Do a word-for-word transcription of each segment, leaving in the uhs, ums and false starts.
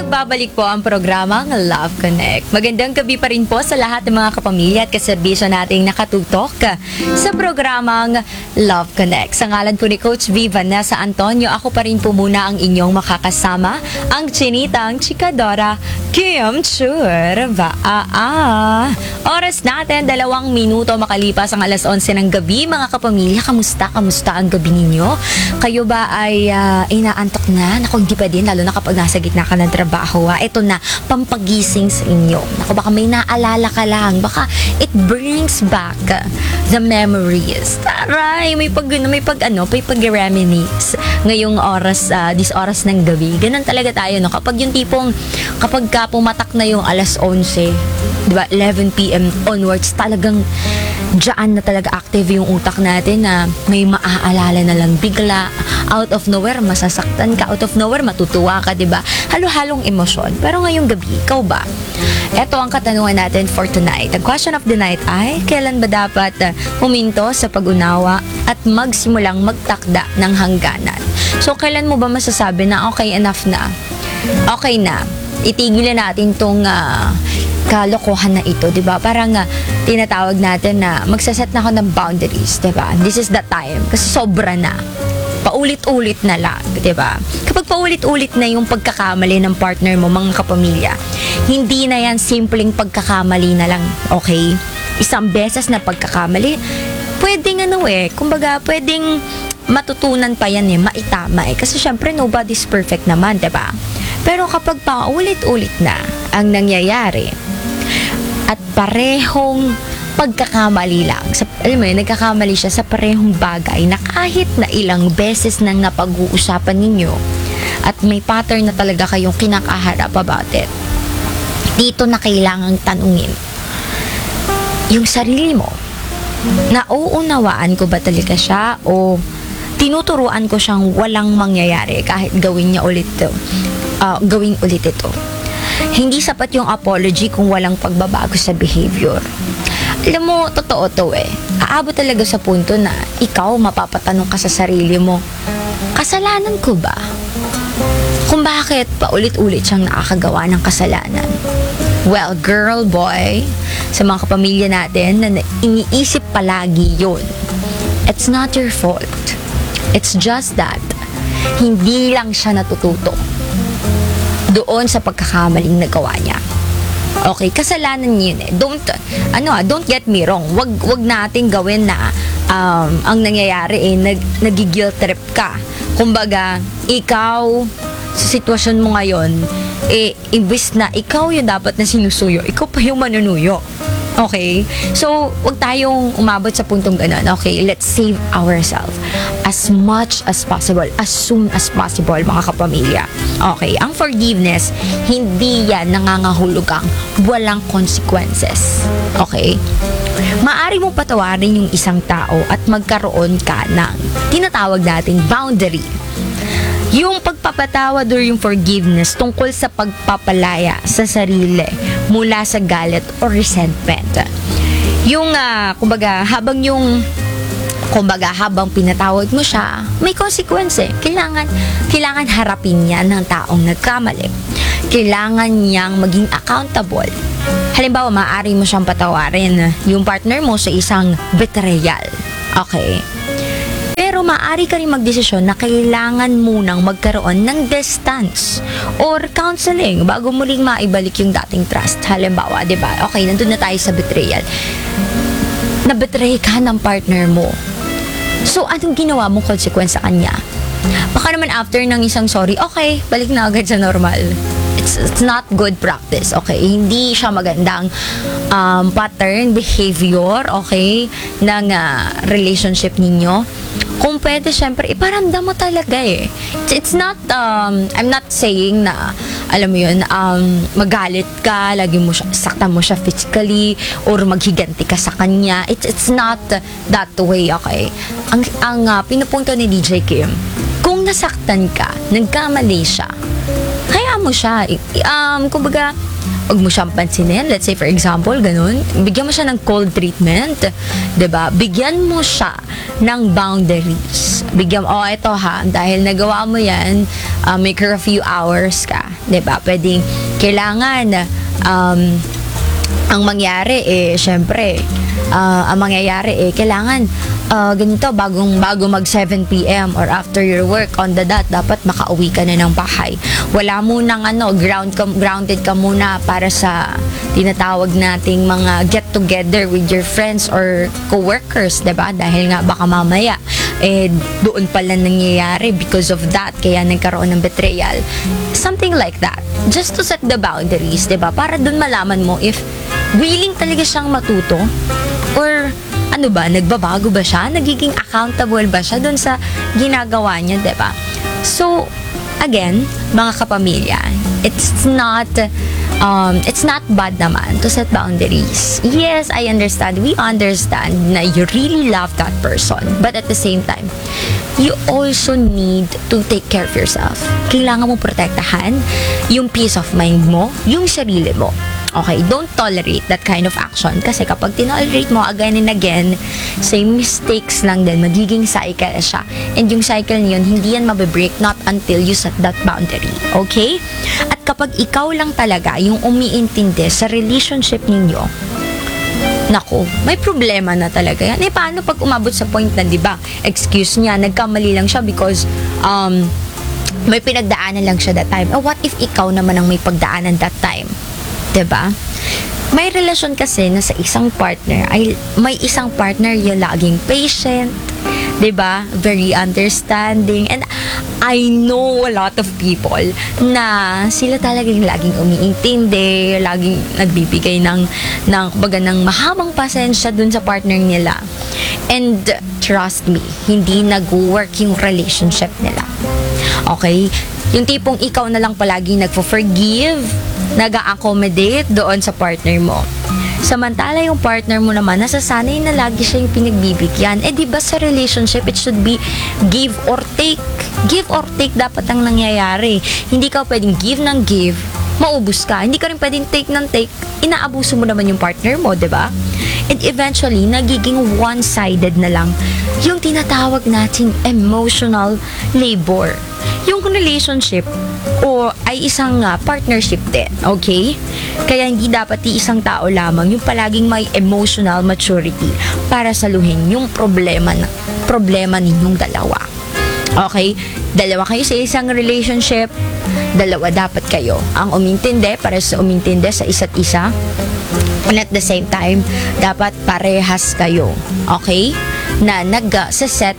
Nagbabalik po ang programang Love Connect. Magandang gabi pa rin po sa lahat ng mga kapamilya at kaserbisyo nating nakatutok sa programang Love Connect. Sa ngalan po ni Coach V. Vanessa Antonio, ako pa rin po muna ang inyong makakasama, ang chinitang chikadora Kim Chur Vaa. Oras natin, dalawang minuto makalipas ang alas onse ng gabi. Mga kapamilya, kamusta? Kamusta ang gabi ninyo? Kayo ba ay uh, inaantok na? Naku, hindi pa din, lalo na kapag nasa gitna ka ng trabaho. Ha? Ito na, pampagising sa inyo. Naku, baka may naalala ka lang. Baka it brings back uh, the memories. Taray, may pag, may pag, ano, may pag-reminisce ngayong oras, uh, this oras ng gabi. Ganun talaga tayo, no? Kapag yung tipong, kapag ka pumatak na yung alas onse, diba, eleven p.m. onwards, talagang dyan na talaga active yung utak natin na may maaalala na lang bigla, out of nowhere masasaktan ka, out of nowhere matutuwa ka, diba? Halo-halong emosyon. Pero ngayong gabi, ikaw ba? Ito ang katanungan natin for tonight. The question of the night ay, kailan ba dapat uh, huminto sa pag-unawa at magsimulang magtakda ng hangganan? So, kailan mo ba masasabi na okay, enough na? Okay na. Itigil na natin tong uh, kalokohan na ito, di ba? Parang uh, tinatawag natin na magsaset na ako ng boundaries, di ba? This is the time. Kasi sobra na. Paulit-ulit na lang, di ba? Kapag paulit-ulit na yung pagkakamali ng partner mo, mga kapamilya, hindi na yan simpleng pagkakamali na lang, okay? Isang beses na pagkakamali, pwedeng ano eh, kumbaga, pwedeng matutunan pa yan eh, maitama eh. Kasi syempre, nobody's perfect naman, di ba? Pero kapag paulit-ulit na ang nangyayari at parehong pagkakamali lang, sa, alam mo yun, nagkakamali siya sa parehong bagay na kahit na ilang beses nang napag-uusapan ninyo at may pattern na talaga kayong kinakaharap about it, dito na kailangang tanungin yung sarili mo, nauunawaan ko ba talaga siya o tinuturuan ko siyang walang mangyayari kahit gawin niya ulit to. Uh, gawin ulit ito. Hindi sapat yung apology kung walang pagbabago sa behavior. Alam mo, totoo to eh. Aabot talaga sa punto na ikaw mapapatanong ka sa sarili mo, kasalanan ko ba? Kung bakit paulit-ulit siyang nakakagawa ng kasalanan. Well, girl, boy, sa mga kapamilya natin na iniisip palagi yun, it's not your fault. It's just that hindi lang siya natututo doon sa pagkakamaling nagawa niya. Okay, kasalanan niya yun eh. Don't, ano ah, don't get me wrong. Wag, wag natin gawin na um, ang nangyayari eh, nag, nag-guilt trip ka. Kumbaga, ikaw, sa sitwasyon mo ngayon, eh, imbis na ikaw yung dapat na sinusuyo, ikaw pa yung manunuyo. Okay? So, wag tayong umabot sa puntong ganun. Okay, let's save ourselves as much as possible, as soon as possible, mga kapamilya. Okay, ang forgiveness, hindi yan nangangahulugang walang consequences. Okay? Maari mo patawarin yung isang tao at magkaroon ka ng tinatawag nating boundary. Yung pagpapatawad or yung forgiveness tungkol sa pagpapalaya sa sarili mula sa galit o resentment. Yung, uh, kumbaga, habang yung, kumbaga, habang pinatawad mo siya, may consequence eh. Kailangan, kailangan harapin niya ng taong nagkamali. Kailangan niyang maging accountable. Halimbawa, maaari mo siyang patawarin yung partner mo sa isang betrayal. Okay? Pero maaari ka rin magdesisyon na kailangan munang magkaroon ng distance or counseling bago muling maibalik yung dating trust. Halimbawa, di ba? Okay, nandun na tayo sa betrayal. Na-betray ka ng partner mo. So, anong ginawa mong consequence sa kanya? Baka naman after ng isang sorry, okay, balik na agad sa normal. It's, it's not good practice, okay? Hindi siya magandang um, pattern, behavior, okay, ng uh, relationship ninyo. Kung pwede, syempre, iparamdam mo talaga eh. It's, it's not, um, I'm not saying na, alam mo yun, um, magalit ka, lagi mo siya, saktan mo siya physically, or maghiganti ka sa kanya. It's, it's not that way, okay? Ang, ang uh, pinupunto ni D J Kim, kung nasaktan ka, nagkamali siya, kaya mo siya, um, kumbaga, Huwag mo siyang pansinin. Let's say, for example, ganun. Bigyan mo siya ng cold treatment. 'Di ba? Bigyan mo siya ng boundaries. Bigyan mo, oh, ito ha, dahil nagawa mo yan, uh, make her a few hours ka. 'Di ba? Pwedeng, kailangan, um, ang mangyari, eh, syempre, uh, ang mangyayari, eh, kailangan, uh, ganito, bagong, bago mag seven p.m. or after your work on the dot, dapat makauwi ka na ng bahay. Wala munang ano, ground, grounded ka muna para sa tinatawag nating mga get together with your friends or co-workers, diba? Dahil nga baka mamaya, eh, doon pala nangyayari because of that, kaya nagkaroon ng betrayal. Something like that. Just to set the boundaries, diba? Para doon malaman mo if willing talaga siyang matuto or ano ba, nagbabago ba siya? Nagiging accountable ba siya doon sa ginagawa niya, diba? So, again, mga kapamilya, it's not um, it's not bad naman to set boundaries. Yes, I understand. We understand na you really love that person. But at the same time, you also need to take care of yourself. Kailangan mo protektahan yung peace of mind mo, yung sarili mo. Okay, don't tolerate that kind of action kasi kapag tinolerate mo again and again, same mistakes lang din, magiging cycle siya. And yung cycle niyon, hindi yan mabibreak not until you set that boundary. Okay? At kapag ikaw lang talaga yung umiintindi sa relationship ninyo, naku, may problema na talaga yan. Eh, paano pag umabot sa point na, di ba, excuse niya, nagkamali lang siya because, um, may pinagdaanan lang siya that time. Oh, what if ikaw naman ang may pagdaanan that time? Diba? May relasyon kasi na sa isang partner ay may isang partner yung laging patient, diba? Very understanding. And I know a lot of people na sila talagang laging umiintindi, laging nagbibigay ng, ng kumbaga ng mahabang pasensya dun sa partner nila. And trust me, hindi nag-work yung relationship nila. Okay? Yung tipong ikaw na lang palagi nagpo-forgive, nag-accommodate doon sa partner mo. Samantala yung partner mo naman, nasasanay na lagi siya yung pinagbibigyan. Eh, di ba sa relationship, it should be give or take. Give or take dapat ang nangyayari. Hindi ka pwedeng give ng give, maubos ka. Hindi ka rin pwedeng take ng take, inaabuso mo naman yung partner mo, di ba? And eventually, nagiging one-sided na lang yung tinatawag nating emotional labor. Yung relationship o ay isang uh, partnership din, okay? Kaya hindi dapat isang tao lamang yung palaging may emotional maturity para saluhin yung problema na, problema ninyong dalawa. Okay? Dalawa kayo sa isang relationship, dalawa dapat kayo ang umintindi para sa umintindi sa isa't isa. And at the same time, dapat parehas kayo, okay? Na nag-set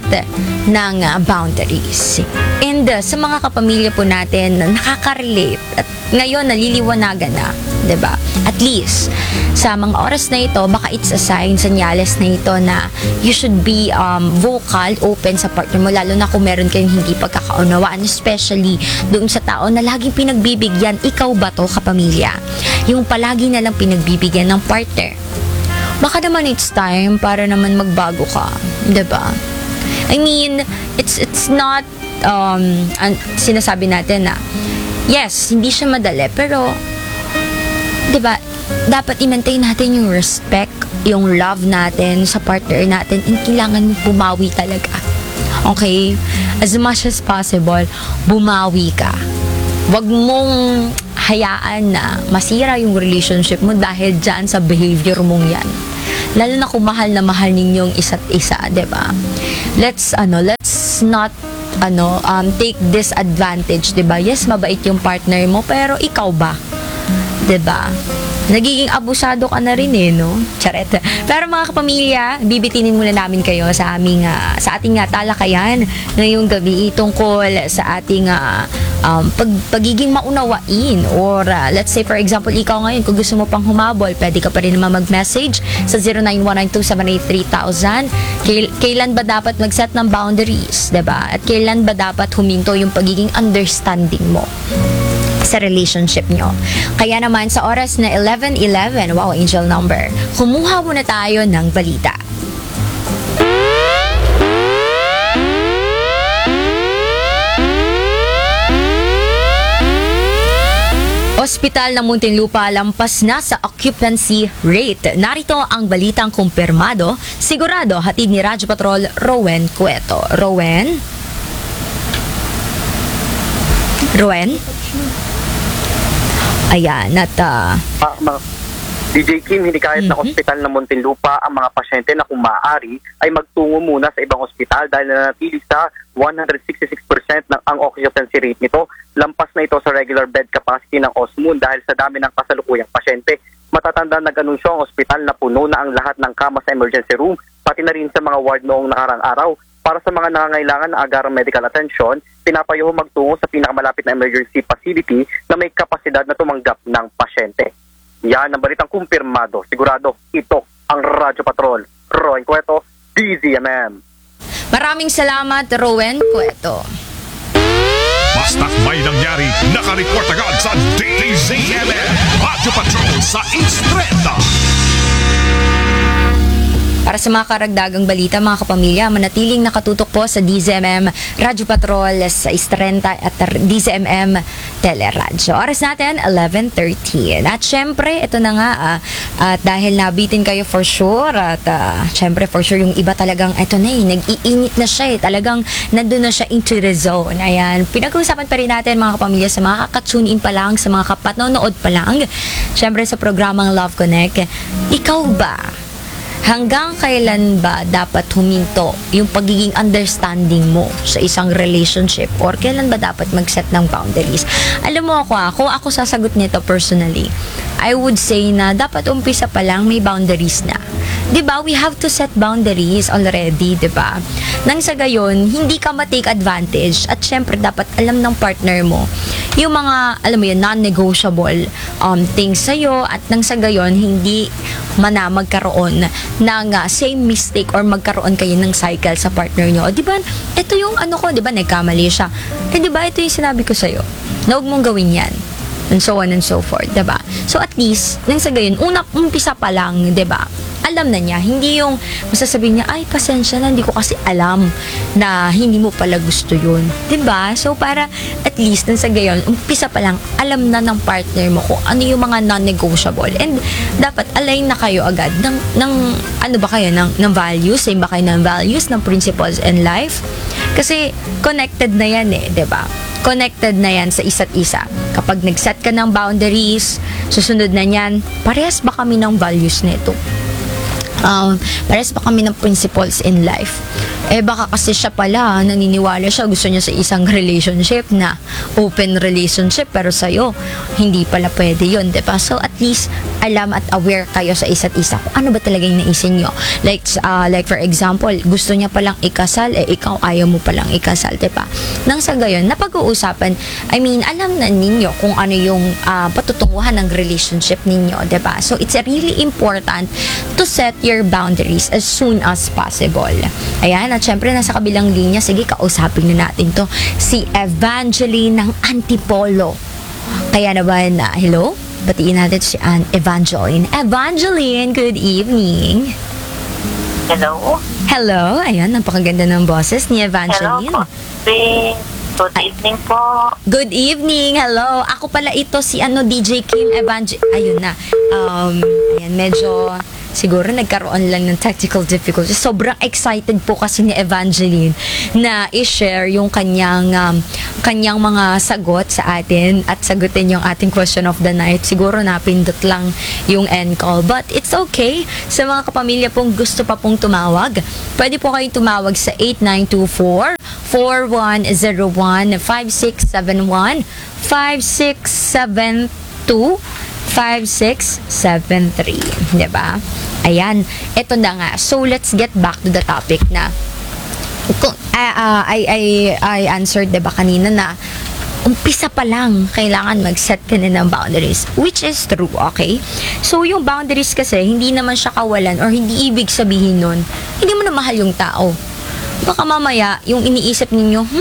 ng uh, boundaries. And uh, sa mga kapamilya po natin na nakaka-relate at ngayon naliliwanagan na, diba? At least, sa mga oras na ito, baka it's a sign, senyales na ito na you should be um, vocal, open sa partner mo, lalo na kung meron kayong hindi pagkakaunawaan, especially doon sa tao na laging pinagbibigyan. Ikaw ba to, kapamilya? Yung palagi na lang pinagbibigyan ng partner. Baka naman it's time para naman magbago ka, diba? I mean, it's it's not um, an, sinasabi natin na yes, hindi siya madali, pero diba, dapat i-maintain natin yung respect, yung love natin sa partner natin, and kailangan bumawi talaga. Okay? As much as possible, bumawi ka. Wag mong hayaan na masira yung relationship mo dahil dyan sa behavior mong yan. Lalo na kung mahal na mahal ninyong isa't isa, diba? Let's, ano, let's not, ano, um, take disadvantage, diba? Yes, mabait yung partner mo, pero ikaw ba? Diba? Nagiging abusado ka na rin eh, no? Charet. Pero mga kapamilya, bibitinin muna namin kayo sa aming, uh, sa ating uh, talakayan ngayong gabi tungkol sa ating uh, um, pag, pagiging maunawain or uh, let's say for example, ikaw ngayon, kung gusto mo pang humabol, pwede ka pa rin naman mag-message sa zero nine one nine two seven eight three thousand. Kail, kailan ba dapat mag-set ng boundaries, diba? At kailan ba dapat huminto yung pagiging understanding mo sa relationship nyo. Kaya naman sa oras na eleven eleven, wow, angel number, kumuha muna tayo ng balita. Ospital ng Muntinlupa lampas na sa occupancy rate. Narito ang balitang kumpirmado, sigurado, hatid ni Radyo Patrol Rowen Cueto. Rowen? Rowen? Ayan, at uh, Ah, mga- D J Kim, hindi kahit Mhm. na ospital ng Muntinlupa ang mga pasyente na kung maaari ay magtungo muna sa ibang ospital dahil nanatili sa one hundred sixty-six percent ng ang occupancy rate nito. Lampas na ito sa regular bed capacity ng O S M U N dahil sa dami ng kasalukuyang pasyente. Matatanda nag-anunsyo ang ospital na puno na ang lahat ng kama sa emergency room, pati na rin sa mga ward noong nakarang araw. Para sa mga nangangailangan ng agarang medical attention, pinapayuho magtungo sa pinakamalapit na emergency facility na may kapasidad na tumanggap ng pasyente. Yan ang balitang kumpirmado. Sigurado, ito ang Radyo Patrol. Roen Cueto, D Z M M. maraming salamat, Rowen Cueto. Basta't may nangyari, nakareport agad sa D Z M M. Radyo Patrol sa East Trenta. Para sa mga karagdagang balita, mga kapamilya, manatiling nakatutok po sa D Z M M Radyo Patrol sa Istrenta at D Z M M Teleradyo. Oras natin, eleven thirteen. At syempre, ito na nga, ah, at dahil nabitin kayo for sure, at ah, syempre for sure yung iba talagang, ito na eh, nag-iinit na siya eh, talagang nandun na siya into the zone. Ayan, pinag-uusapan pa rin natin mga kapamilya sa mga kakatune in pa lang, sa mga kapanonood pa lang, syempre sa programang Love Connect. Ikaw ba? Hanggang kailan ba dapat huminto yung pagiging understanding mo sa isang relationship, or kailan ba dapat mag-set ng boundaries? Alam mo ako, ako, ako sasagot nito personally. I would say na dapat umpisa pa lang may boundaries na. 'Di ba? We have to set boundaries already, 'di ba? Nang sa gayon, hindi ka ma-take advantage, at syempre dapat alam ng partner mo yung mga, alam mo yun, non-negotiable um, things sa'yo, at nang sa gayon, hindi man na magkaroon ng uh, same mistake or magkaroon kayo ng cycle sa partner nyo. Di ba, ito yung ano ko, di ba, nagkamali siya. Eh, di ba, ito yung sinabi ko sa'yo, na huwag mong gawin yan. And so on and so forth, di ba? So at least, nang sa gayon, una, umpisa pa lang, di ba? Alam na niya, hindi yung masasabihin niya, ay, pasensya na, hindi ko kasi alam na hindi mo pala gusto yun. Diba? So, para at least, nang sa gayon, umpisa pa lang, alam na ng partner mo kung ano yung mga non-negotiable. And dapat align na kayo agad ng, ng ano ba kayo, ng, ng values, same ba kayo ng values, ng principles in life? Kasi, connected na yan eh, diba? Connected na yan sa isa't isa. Kapag nag-set ka ng boundaries, susunod na yan, parehas ba kami ng values nito? Um, parehas pa kami ng principles in life. Eh baka kasi siya pala, naniniwala siya, gusto niya sa isang relationship na open relationship, pero sa'yo, hindi pala pwede yun, diba? So at least, alam at aware kayo sa isa't isa kung ano ba talaga yung naisin nyo. Like, uh, like for example, gusto niya palang ikasal, eh ikaw ayaw mo palang ikasal, diba? Nang sa gayon, napag-uusapan, I mean, alam na ninyo kung ano yung uh, patutunguhan ng relationship ninyo, diba? So it's really important to set your boundaries as soon as possible. Ayan, at syempre nasa kabilang linya, sige, kausapin na natin to, si Evangeline ng Antipolo. Kaya naman, na, hello? Batiin natin si An Evangeline. Evangeline, good evening. Hello? Hello, ayan, napakaganda ng boses ni Hello Evangeline. po. Sis. Good evening po. Good evening, hello. Ako pala ito, si ano, D J Kim Evangeline. Ayun na. Um, ayan, medyo siguro nagkaroon lang ng technical difficulties. Sobrang excited po kasi ni Evangeline na i-share yung kanyang um, kanyang mga sagot sa atin at sagutin yung ating question of the night. Siguro napindot lang yung end call. But it's okay. Sa mga kapamilya pong gusto pa pong tumawag, pwede po kayong tumawag sa eight nine two four, four one zero one, five six seven one, five six seven two, five six seven three. Diba? Ayan. Ito na nga. So, let's get back to the topic na kung, uh, uh, I, I, I answered, diba, kanina na umpisa pa lang, kailangan mag-set ka na ng boundaries. Which is true, okay? So, yung boundaries kasi, hindi naman siya kawalan or hindi ibig sabihin nun, hindi mo na mahal yung tao. Baka mamaya, yung iniisip ninyo, hmm,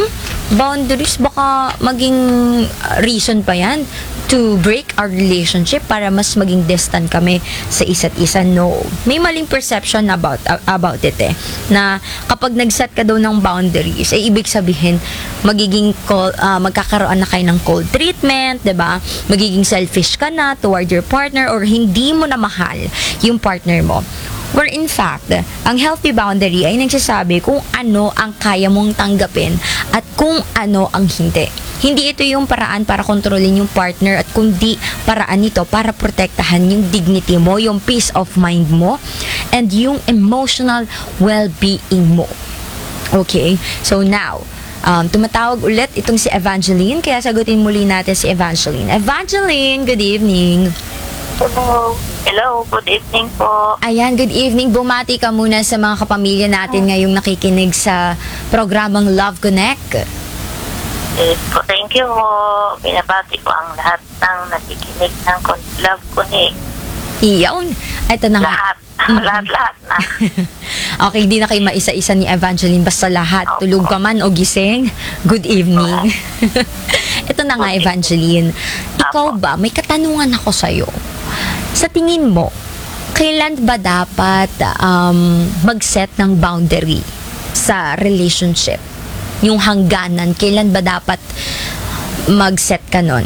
boundaries, baka maging uh, reason pa yan to break our relationship para mas maging distant kami sa isa't isa. No. May maling perception about uh, about it eh. Na kapag nag-set ka daw ng boundaries, eh ibig sabihin magiging cold, uh, magkakaroon na kayo ng cold treatment, 'di ba? Magiging selfish ka na toward your partner or hindi mo na mahal yung partner mo. Where in fact, ang healthy boundary ay nagsasabi kung ano ang kaya mong tanggapin at kung ano ang hindi. Hindi ito yung paraan para kontrolin yung partner at kundi paraan ito para protektahan yung dignity mo, yung peace of mind mo, and yung emotional well-being mo. Okay? So now, um, tumatawag ulit itong si Evangeline, kaya sagutin muli natin si Evangeline. Evangeline, good evening. Hello. Hello, good evening po. Ayan, good evening. Bumati ka muna sa mga kapamilya natin ngayong nakikinig sa programang Love Connect. Eh, po, thank you po. Binabati ko ang lahat ng nakikinig ng Con- Love Connect. Iyon. Ito na nga. Lahat. Lahat-lahat na. Okay, hindi na kayo maisa-isa ni Evangeline. Basta lahat. Opo. Tulog ka man o gising. Good evening. Ito na nga, Evangeline. Ikaw ba, may katanungan ako sa'yo. Sa tingin mo, kailan ba dapat um, mag-set ng boundary sa relationship? Yung hangganan, kailan ba dapat mag-set ka nun?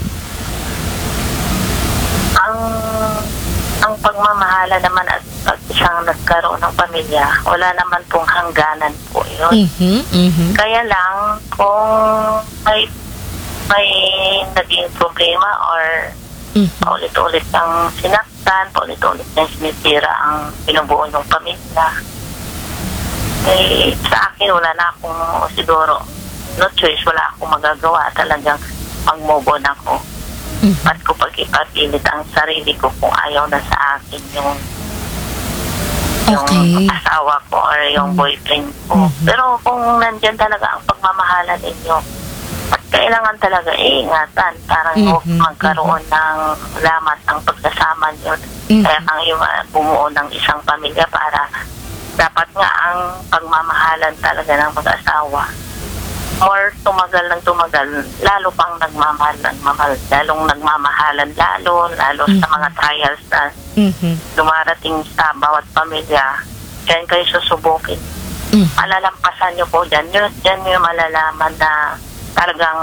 ang ang pagmamahala naman at pag isang nagkaroon ng pamilya, wala naman pong hangganan po yun. Mhm, mhm. Kaya lang, kung may may naging problema or Mhm. paulit-ulit ang sinaktan, paulit-ulit ang sinitira ang binubuo ng pamilya, eh, sa akin wala na akong siguro, no choice, wala akong magagawa, talagang mag-move on ako. Mhm. At ko pag-ipapilit ang sarili ko kung ayaw na sa akin yung Okay. yung asawa ko or yung Mhm. boyfriend ko. Mhm. Pero kung nandyan talaga ang pagmamahala ninyo, at kailangan talaga iingatan para Mhm. huwag magkaroon ng lamat ang pagsasama nyo. Mhm. Kaya kang yung uh, bumuo ng isang pamilya para dapat nga ang pagmamahalan talaga ng mag-asawa. More tumagal ng tumagal, lalo pang nagmamahal, nagmamahal, lalong nagmamahalan lalo, lalo sa Mhm. mga trials na Mhm. dumarating sa bawat pamilya, dyan kayo susubukin. Mhm. Malalampasan nyo po dyan. Yun, dyan nyo malalaman na talagang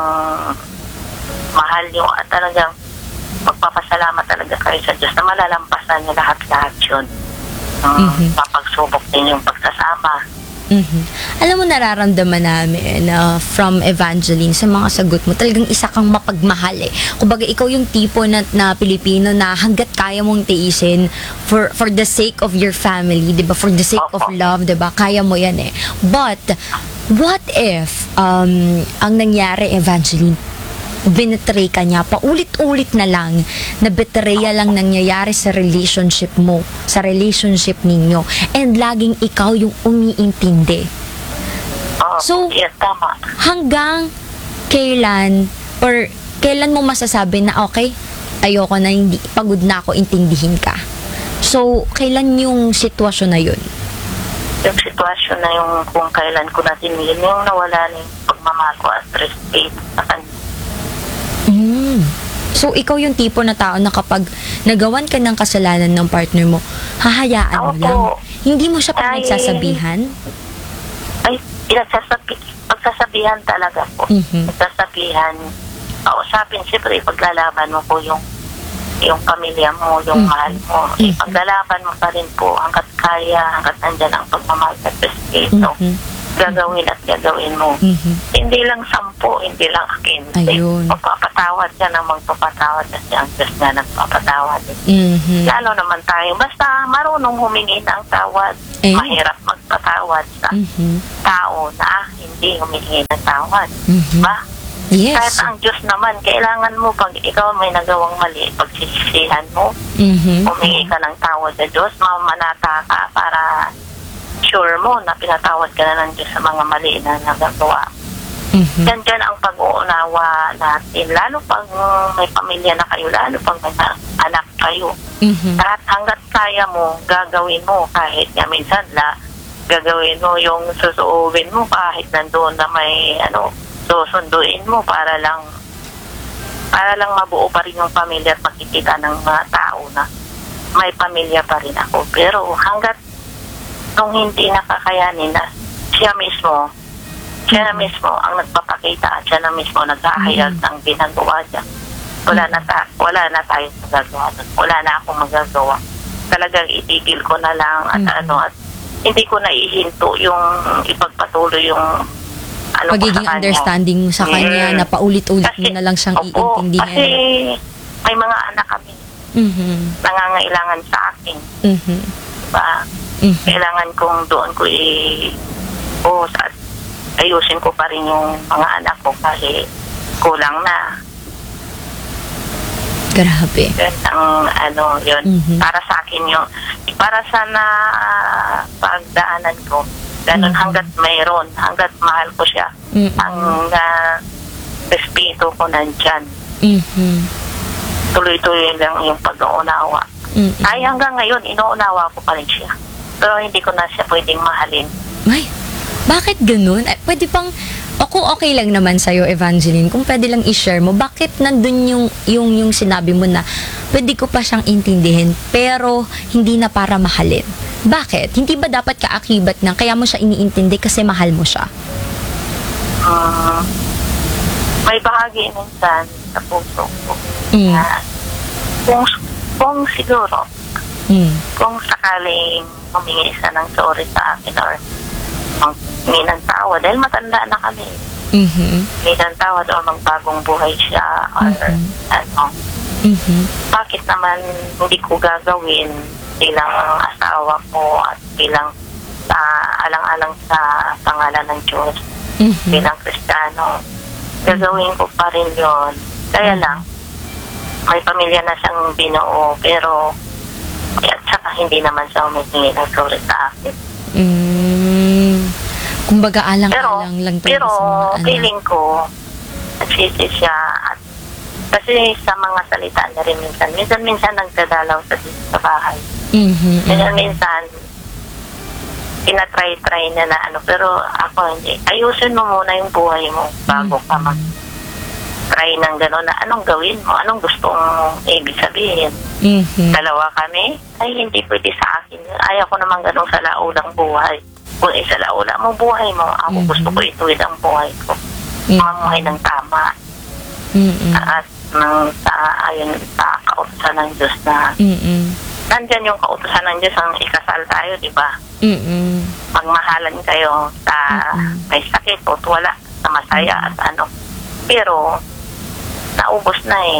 mahal nyo at talagang magpapasalamat talaga kayo sa Diyos na malalampasan nyo lahat-lahat yun. Um, Mhm. Papagsubok din yung pagsasama. Mhm. Alam mo, nararamdaman namin uh, from Evangeline sa mga sagot mo, talagang isa kang mapagmahal eh. Kumbaga, ikaw yung tipo na, na Pilipino na hanggat kaya mong tiisin for for the sake of your family, di ba? For the sake of Opo. love, di ba? Kaya mo yan eh. But, what if um, ang nangyari, Evangeline, binetray ka niya, paulit-ulit na lang na betraya lang nangyayari sa relationship mo, sa relationship ninyo, and laging ikaw yung umiintindi. Oo, So- yes, tama. Hanggang kailan, or kailan mo masasabi na okay, ayoko na, hindi, pagod na ako, intindihin ka. So, kailan yung sitwasyon na yun? Yung sitwasyon na yung kung kailan ko na tinigil, yung nawala na yung pagmamahal ko at respect sa kanya. Mm. So, ikaw yung tipo na tao na kapag nagawan ka ng kasalanan ng partner mo, hahayaan mo Opo. lang. Hindi mo siya Ay. pinagsasabihan? Ay, pinagsasabi, pagsasabihan talaga po. Mhm. Pagsasabihan, kausapin, siyempre, paglalaban mo po yung yung pamilya mo, yung Mhm. mahal mo. Eh, Mhm. paglalaban mo pa rin po hanggat kaya, hanggat nandyan ang pagmamahal at respeto. Mhm. Gagawin at gagawin mo. Mhm. Hindi lang sampu, hindi lang akin. Ayun. Magpapatawad ka na magpapatawad kasi ang Diyos nga nagpapatawad. Mhm. Lalo naman tayo, basta marunong humingi ng tawad. Eh? Mahirap magpatawad sa Mhm. tao na hindi humingi ng tawad. Mhm. Ba? Yes. Kahit ang Diyos naman, kailangan mo pag ikaw may nagawang mali, pagsisisihan mo, Mhm. humingi ka ng tawad sa Diyos, mamanata ka para sure mo na pinatawad ka na ng Diyos sa mga mali na nagagawa. Mhm. Yan dyan ang pag-uunawa natin, lalo pag uh, may pamilya na kayo, lalo pag may na- anak kayo. Mhm. At hanggat kaya mo, gagawin mo kahit nga minsan la, gagawin mo yung susuubin mo kahit nandoon na may ano, susunduin mo para lang para lang mabuo pa rin yung pamilya at makikita ng mga tao na may pamilya pa rin ako. Pero hanggat nung hindi nakakayanin na siya mismo, siya na mismo ang nagpapakita at siya na mismo naghahayag ng ginagawa niya. Wala na, ta- wala na tayong magagawa. Wala na akong magagawa. Talagang itigil ko na lang at Mm. ano, at hindi ko naihinto yung ipagpatuloy yung ano ko Pagiging sa kanya. understanding mo sa kanya Mm. na paulit-ulit mo Kasi- na lang siyang opo, iintindihin. Kasi may mga anak kami Mhm. nangangailangan sa akin. Mhm. Diba? Mhm. Kailangan kong doon ko i o sa ayusin ko pa rin yung mga anak ko kasi kulang na. Grabe. Yun ang ano yun. Mhm. Para sa akin yung para sa na pagdaanan ko. Ganun Mhm. hanggat mayroon, hanggat mahal ko siya. Mhm. Ang uh, respeto ko nandyan. Mhm. Tuloy-tuloy lang yung pag-uunawa. Mhm. Ay hanggang ngayon, inuunawa ko pa rin siya. Pero hindi ko na siya pwedeng mahalin. Ay, bakit ganun? Ay, pwede pang, ako okay lang naman sa'yo, Evangeline, kung pwede lang i-share mo, bakit nandun yung, yung, yung sinabi mo na pwede ko pa siyang intindihin, pero hindi na para mahalin? Bakit? Hindi ba dapat kaakibat ng kaya mo siya iniintindi kasi mahal mo siya? Um, may bahagi minsan sa puso ko Mm. na kung, kung siguro, Mm. kung sakaling humingi siya ng sorry sa akin or humingi ng tawad, dahil matanda na kami, Mhm. humingi ng tawad or magbagong buhay siya or Mhm. ano, Mhm. bakit naman hindi ko gagawin bilang asawa ko at bilang sa alang-alang sa pangalan ng Diyos, Mhm. bilang Kristiyano, gagawin ko pa rin yun. Kaya lang, may pamilya na siyang binuo, pero at saka hindi naman siya humihingi ng sorry sa akin. Mm. Kumbaga Pero, alang-alang lang talaga pero sa mga anak. feeling ko, nagsisi siya at kasi sa mga salita na rin minsan, minsan-minsan nagdadalaw sa, sa bahay. Mhm. Minsan-minsan, tinatry-try niya na ano, pero ako hindi. Ayusin mo muna yung buhay mo bago ka mag-try ng gano'n na anong gawin mo, anong gusto mong ibig sabihin. Mhm. Dalawa kami, ay hindi pwede sa akin. Ayaw ko naman gano'ng salaulang buhay. Kung isalaula mo buhay mo, ako Mhm. gusto ko ituwid ang buhay ko. Mhm. Mamuhay ng tama. Mhm. At ng, sa, ayon sa kautusan ng Diyos na Mhm. nandyan yung kautusan ng Diyos ang ikasal tayo, di ba? Mhm. Magmahalan kayo sa Mm-mm. may sakit o wala, sa masaya at ano. Pero, naubos na eh.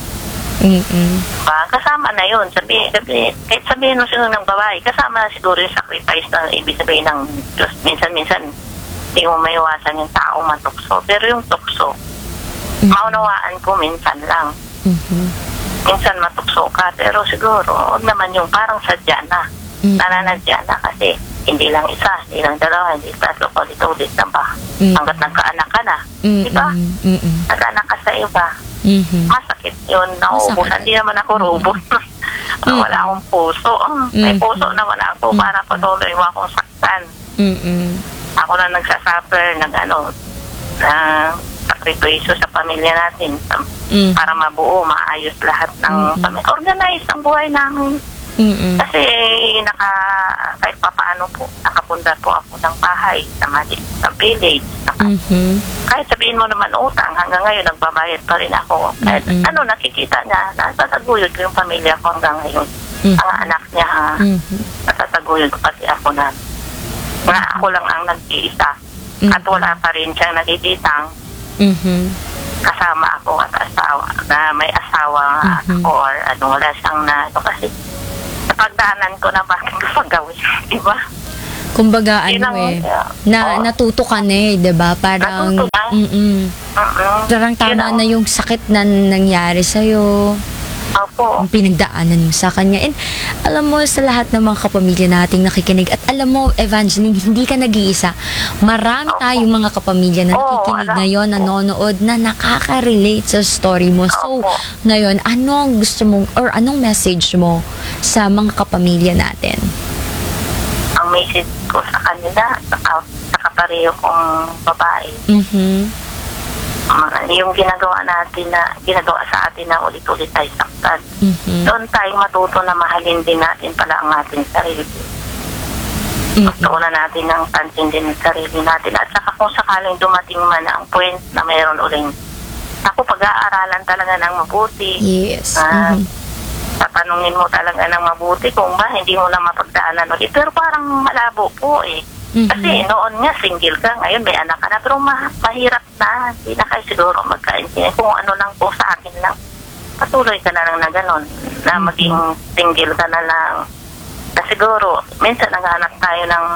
Mhm. Diba? Kasama na yun. Sabi, sabi, kahit sabihin mo sino ng babae, kasama na siguro yung sacrifice na ibig sabihin ng Diyos. Minsan-minsan, hindi mo maiwasan yung tao matukso. Pero yung tukso, maunawaan ko minsan lang. Mhm. Minsan matukso ka, pero siguro, huwag naman yung parang sadya na. Mm. Nananadya na kasi hindi lang isa, hindi lang dalawa, hindi tatlo, ulit-ulit na ba? Mm. Hanggat nagkaanak ka na. Mhm. Di ba? Mhm. Nagkaanak ka sa iba. Mhm. Masakit yun, nauubusan. Masakit. Hindi naman ako robot. Mm. Wala akong puso. Ah, May Mm. puso naman ako Mm. para patuloy mo akong saktan. Mhm. Ako na nagsasuffer, nag ano, na sakripisyo sa pamilya natin sa- Mhm. para mabuo, maayos lahat ng Mm. pamilya. Organize ang buhay namin. Mhm. Kasi naka, kahit papaano po, nakapundar po ako ng bahay sa mali, sa village. Naka, Mhm. kahit sabihin mo naman utang, hanggang ngayon nagbabayad pa rin ako. Kahit Mm-mm. ano, nakikita niya, natataguyod ko yung pamilya ko hanggang ngayon. Mm. Ang anak niya, ha, Mhm. natataguyod ko pati ako na. Nga ako lang ang nag-iisa. Mm. At wala pa rin siyang nakikitang Mhm. kasama ako at asawa, na may asawa nga Mhm. ako or ano, wala siyang na, ano, kasi sa pagdaanan ko na bakit ko pagawin, di ba? Kumbaga Yun ano ang- eh, na Oo. natuto ka na eh, 'di ba? Parang Natuto ka? mm. Mm-mm. Parang tama Yun ang- na yung sakit na nangyari sa iyo. Opo. Ang pinagdaanan mo sa kanya. And alam mo, sa lahat ng mga kapamilya nating nakikinig, at alam mo, Evangeline, hindi ka nag-iisa. Marami Opo. tayong mga kapamilya na Oo, nakikinig alam ngayon, ko. nanonood, na nakaka-relate sa story mo. So, Opo. ngayon, anong gusto mong, or anong message mo sa mga kapamilya natin? Ang message ko sa kanila, sa, ka- sa kapareho kong babae, Mhm. mga yung ginagawa natin na ginagawa sa atin na ulit-ulit tayo saktan. Mhm. Doon tayo matuto na mahalin din natin pala ang ating sarili. Mhm. Tuunan natin ng pansin din ang sarili natin. At saka kung sakaling dumating man ang point na mayroon uling, ako pag-aaralan talaga ng mabuti. Yes. Ah, Mhm. tatanungin mo talaga ng mabuti kung ba hindi mo na mapagdaanan ulit. Pero parang malabo po eh. Mhm. Kasi noon nga single ka, ngayon may anak ka na, pero ma- mahirap na. Hindi na kayo siguro magkaintindihan. Kung ano lang po sa akin lang, patuloy ka na lang na gano'n, na maging single ka na lang. Na siguro, minsan naghanap tayo ng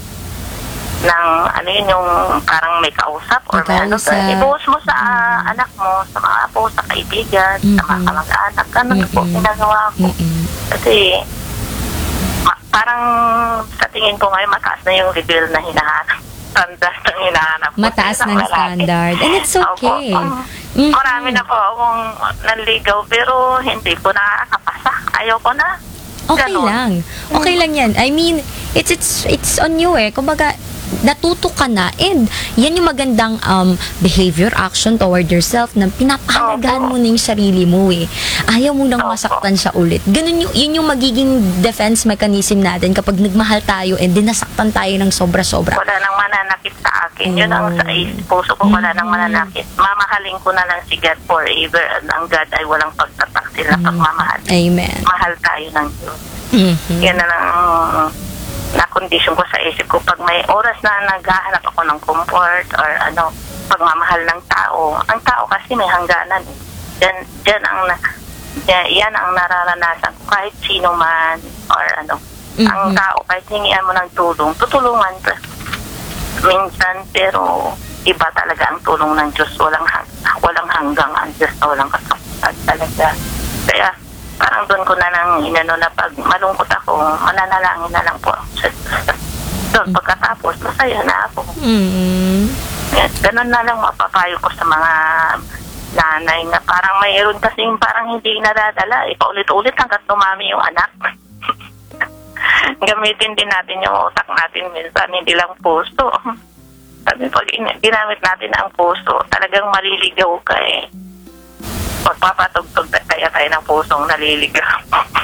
ng ano yun, yung parang may kausap or may ano, Kausap. ibuhos mo sa ah, anak mo, sa mga apo, sa kaibigan, sa mga Mhm. kamag-anak. Ganun po Mhm. ginagawa ko. Mhm. Kasi ma- parang sa tingin ko ngayon mataas na yung level na hinahanap. Standard ang hinahanap ko. Mataas sa ng lalaki. standard. And it's okay. Opo. Um, Mhm. Marami na po akong nanligaw pero hindi po nakakapasa. Ayaw ko na. Okay Ganon. lang. Okay lang yan. I mean, it's it's it's on you eh. Kumbaga, natuto ka na and yan yung magandang um, behavior, action toward yourself na pinapahalagahan mo Opo. na yung sarili mo eh. Ayaw mo nang Opo. masaktan siya ulit. Ganun yung, yun yung magiging defense mechanism natin kapag nagmahal tayo and dinasaktan tayo ng sobra-sobra. Wala nang mananakit sa akin. Yun ang sa is- puso ko, wala nang Mhm. mananakit. Mamahalin ko na lang si God forever. At ang God ay walang pagtataksil na pagmamahal. Amen. Mahal tayo ng Diyos. Mhm. Yan na lang ang na-condition ko sa isip ko. Pag may oras na naghahanap ako ng comfort or ano, pagmamahal ng tao, ang tao kasi may hangganan. Eh. Yan, yan ang na, yan, yan ang nararanasan ko kahit sino man or ano. Ang Mhm. tao, kahit hingian mo ng tulong, tutulungan ka. Minsan, pero iba talaga ang tulong ng Diyos. Walang, hang, walang hanggang ang Diyos na walang kasapusan talaga. Kaya, parang doon ko na lang inano na pag malungkot ako, mananalangin na lang po ako sa Diyos. Doon, pagkatapos, masaya na ako. Mhm. Yes, ganun na lang mapapayo ko sa mga nanay na parang mayroon kasing parang hindi nadadala. Eh, paulit-ulit hanggat dumami yung anak. Gamitin din natin yung utak natin minsan, hindi lang puso. Sabi, pag in- ginamit natin ang puso, talagang maliligaw ka eh. Pagpapatugtog na kaya tayo ng pusong naliligaw.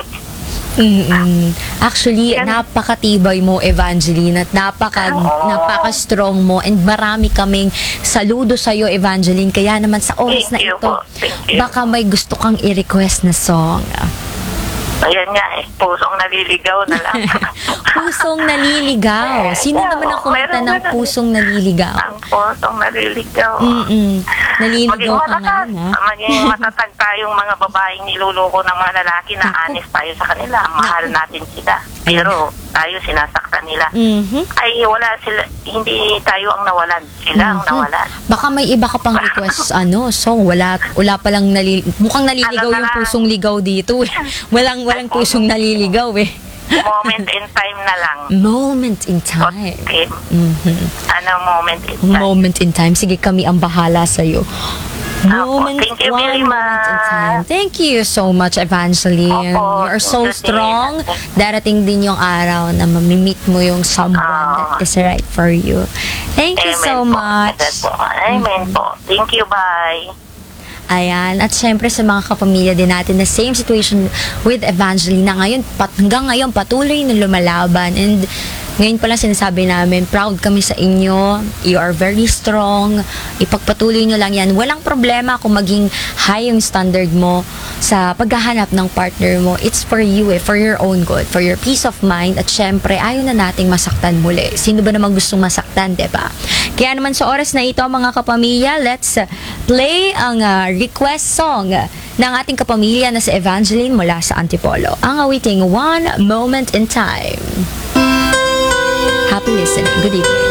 Mm-mm. Actually, Yan. napakatibay mo, Evangeline, at napaka, Oo. napaka-strong mo, and marami kaming saludo sa'yo, Evangeline. Kaya naman sa oras Thank na you ito, po. Thank you. baka may gusto kang i-request na song. Ayan nga eh, pusong naliligaw na lang. Pusong naliligaw. Sino naman ang kumanta Meron ng ganun. pusong naliligaw? Ang pusong naliligaw. Mm-mm. Naliligaw Maging ka matatag, ngayon, ha? maging matatag tayong mga babaeng niluloko ng mga lalaki na Naku. honest tayo sa kanila. Mahal natin sila. Pero tayo sinasaktan nila. Mhm. Ay wala sila, hindi tayo ang nawalan. Sila ang Mhm. nawalan. Baka may iba ka pang request, ano, song. Wala, wala palang nalil... Mukhang naliligaw Ano na yung lang. pusong ligaw dito. eh. Walang, walang pusong naliligaw, eh. Moment in time na lang. Moment in time. Okay. Mhm. Ano moment in time? Moment in time. Sige, kami ang bahala sa'yo. Opo, Moment, thank you one very moment in much. time. Thank you so much, Evangeline. Opo, You are so thank you strong. din. Darating din yung araw na mamimit mo yung someone that Ah. is right for you. Thank you so Amen po. much. Amen po. Amen po. Thank you, bye. Ayan. At syempre sa mga kapamilya din natin na same situation with Evangeline na ngayon, pat, hanggang ngayon patuloy na lumalaban. And ngayon pala sinasabi namin, proud kami sa inyo. You are very strong. Ipagpatuloy nyo lang yan. Walang problema kung maging high yung standard mo sa paghahanap ng partner mo. It's for you eh, for your own good, for your peace of mind. At syempre, ayaw na nating masaktan muli. Sino ba naman gustong masaktan, diba? Kaya naman sa oras na ito, mga kapamilya, let's play ang uh, request song ng ating kapamilya na si Evangeline mula sa Antipolo. Ang awiting One Moment in Time. Happy listening. Good evening.